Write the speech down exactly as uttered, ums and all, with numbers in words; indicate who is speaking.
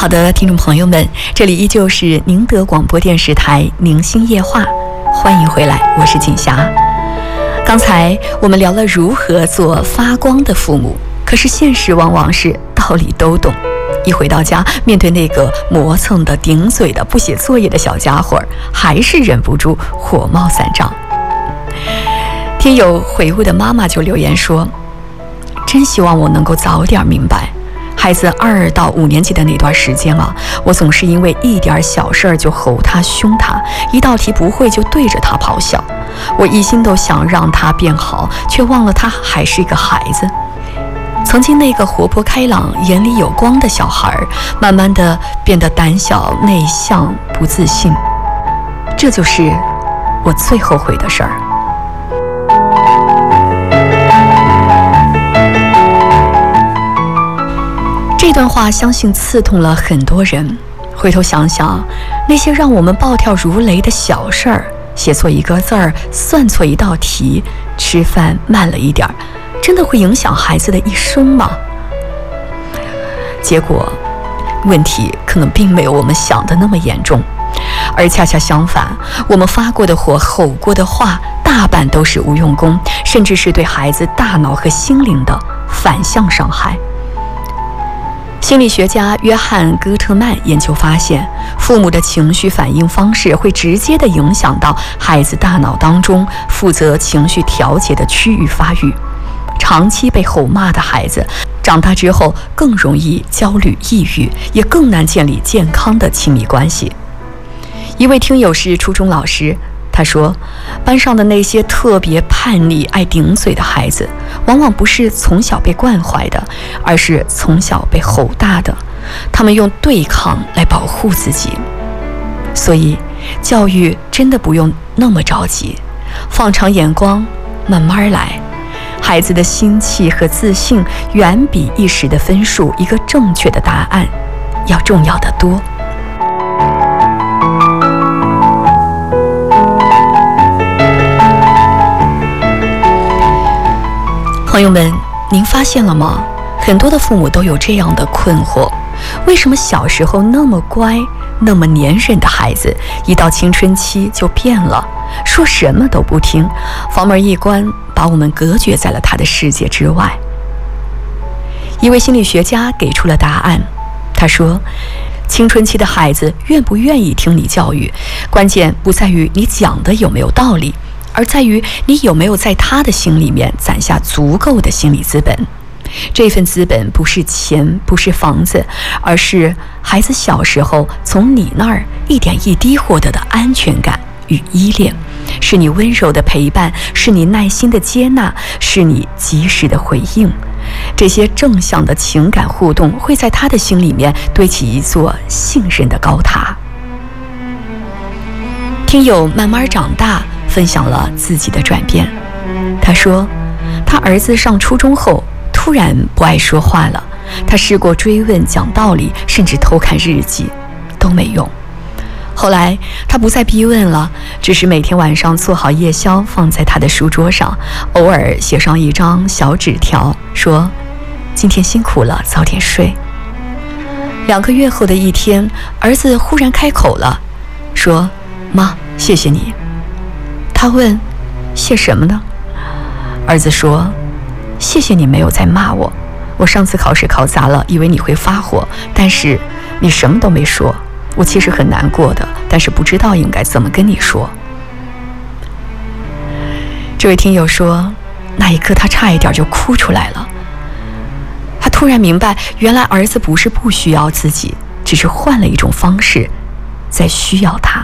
Speaker 1: 好的，听众朋友们，这里依旧是宁德广播电视台宁心夜话，欢迎回来，我是锦霞。刚才我们聊了如何做发光的父母，可是现实往往是道理都懂，一回到家，面对那个磨蹭的、顶嘴的、不写作业的小家伙，还是忍不住火冒三丈。听友悔悟的妈妈就留言说，真希望我能够早点明白，孩子二到五年级的那段时间啊，我总是因为一点小事儿就吼他、凶他，一道题不会就对着他咆哮。我一心都想让他变好，却忘了他还是一个孩子。曾经那个活泼开朗、眼里有光的小孩，慢慢的变得胆小、内向、不自信。这就是我最后悔的事儿。这段话相信刺痛了很多人。回头想想，那些让我们暴跳如雷的小事儿，写错一个字儿，算错一道题，吃饭慢了一点儿，真的会影响孩子的一生吗？结果，问题可能并没有我们想的那么严重，而恰恰相反，我们发过的火、吼过的话，大半都是无用功，甚至是对孩子大脑和心灵的反向伤害。心理学家约翰·戈特曼研究发现，父母的情绪反应方式会直接地影响到孩子大脑当中负责情绪调节的区域发育。长期被吼骂的孩子，长大之后更容易焦虑、抑郁，也更难建立健康的亲密关系。一位听友是初中老师，他说，班上的那些特别叛逆、爱顶嘴的孩子，往往不是从小被惯坏的，而是从小被吼大的。他们用对抗来保护自己。所以，教育真的不用那么着急，放长眼光，慢慢来。孩子的心气和自信，远比一时的分数、一个正确的答案要重要得多。朋友们，您发现了吗？很多的父母都有这样的困惑：为什么小时候那么乖、那么粘人的孩子，一到青春期就变了，说什么都不听，房门一关，把我们隔绝在了他的世界之外？一位心理学家给出了答案，他说，青春期的孩子愿不愿意听你教育，关键不在于你讲的有没有道理，而在于你有没有在他的心里面攒下足够的心理资本。这份资本不是钱，不是房子，而是孩子小时候从你那儿一点一滴获得的安全感与依恋，是你温柔的陪伴，是你耐心的接纳，是你及时的回应。这些正向的情感互动会在他的心里面堆起一座信任的高塔。听友慢慢长大分享了自己的转变，他说，他儿子上初中后突然不爱说话了，他试过追问、讲道理，甚至偷看日记，都没用。后来他不再逼问了，只是每天晚上做好夜宵放在他的书桌上，偶尔写上一张小纸条，说今天辛苦了，早点睡。两个月后的一天，儿子忽然开口了，说妈，谢谢你。他问，谢什么呢？儿子说，谢谢你没有再骂我，我上次考试考砸了，以为你会发火，但是你什么都没说，我其实很难过的，但是不知道应该怎么跟你说。这位听友说，那一刻他差一点就哭出来了。他突然明白，原来儿子不是不需要自己，只是换了一种方式在需要他。